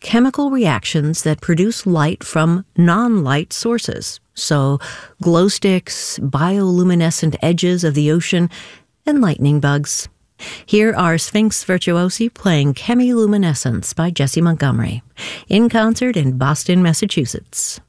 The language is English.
chemical reactions that produce light from non-light sources, so glow sticks, bioluminescent edges of the ocean, and lightning bugs. Here are Sphinx Virtuosi playing Chemiluminescence by Jessie Montgomery, in concert in Boston, Massachusetts.